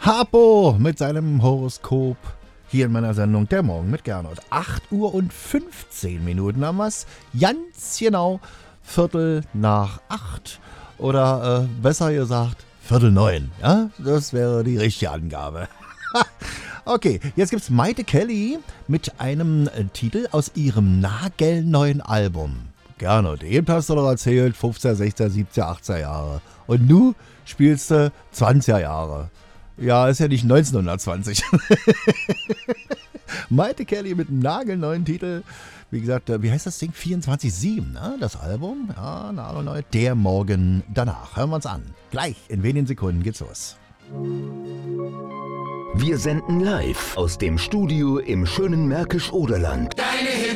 Harpo mit seinem Horoskop hier in meiner Sendung Der Morgen mit Gernot. 8:15 haben wir's. Ganz genau 7:45. Oder besser gesagt 8:45. Ja, das wäre die richtige Angabe. Okay, jetzt gibt's Maite Kelly mit einem Titel aus ihrem nagelneuen Album. Gernot, eben hast du doch erzählt, 15, 16, 17, 18 Jahre. Und nu spielst du 20er Jahre. Ja, ist ja nicht 1920. Maite Kelly mit einem nagelneuen Titel. Wie gesagt, wie heißt das Ding? 24/7, ne? Das Album. Ja, nagelneu. Der Morgen danach. Hören wir uns an. Gleich, in wenigen Sekunden geht's los. Wir senden live aus dem Studio im schönen Märkisch-Oderland. Deine Hits